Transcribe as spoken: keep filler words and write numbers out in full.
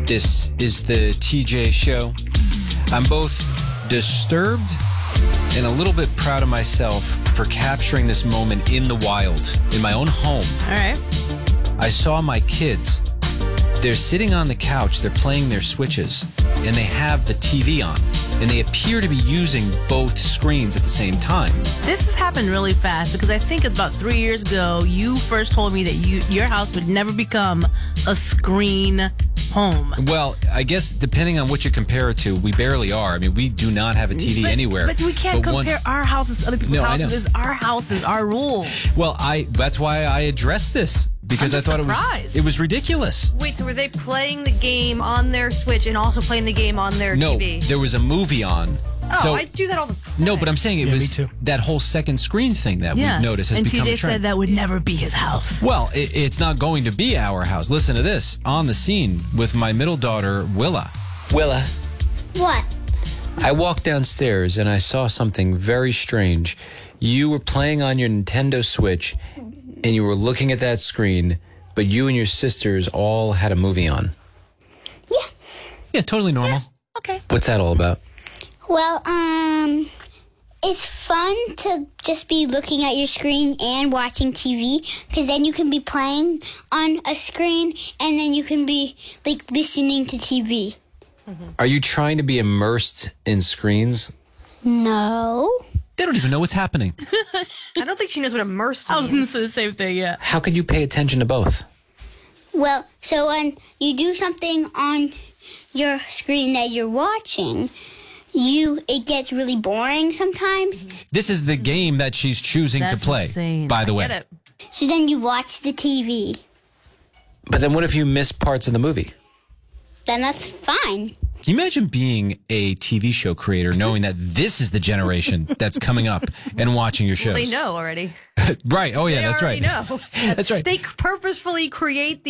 This is the T J Show. I'm both disturbed and a little bit proud of myself for capturing this moment in the wild, in my own home. All right. I saw my kids. They're sitting on the couch, they're playing their Switches, and they have the T V on, and they appear to be using both screens at the same time. This has happened really fast because I think about three years ago, you first told me that you your house would never become a screen home. Well, I guess depending on what you compare it to, we barely are. I mean, we do not have a T V but, anywhere. But we can't but compare one, our houses to other people's No, I houses. know. It's our houses, our rules. Well, I that's why I addressed this. Because I'm I just thought surprised. it was it was ridiculous. Wait, so were they playing the game on their Switch and also playing the game on their No, T V? there was a movie on. Oh, so, I do that all the time. No, but I'm saying it Yeah, was me too. that whole second screen thing that Yes. we've noticed has and become T J a trend. said that would never be his house. Well, it, it's not going to be our house. Listen to this. On the scene with my middle daughter, Willa. Willa, What? I walked downstairs and I saw something very strange. You were playing on your Nintendo Switch and you were looking at that screen, but you and your sisters all had a movie on. Yeah. Yeah, totally normal. Okay. What's that all about? Well, um, it's fun to just be looking at your screen and watching T V, because then you can be playing on a screen and then you can be, like, listening to T V. Are you trying to be immersed in screens? No. They don't even know what's happening. I don't think she knows what immersed I was going to means. say the same thing, yeah. How could you pay attention to both? Well, so when you do something on your screen that you're watching, you it gets really boring sometimes. This is the game that she's choosing That's to play, insane. by the I way. get it. So then you watch the T V. But then what if you miss parts of the movie? Then that's fine. Can you imagine being a T V show creator knowing that this is the generation that's coming up and watching your shows? They know already. Right. Oh, yeah, They that's already right. know. That's right. They purposefully create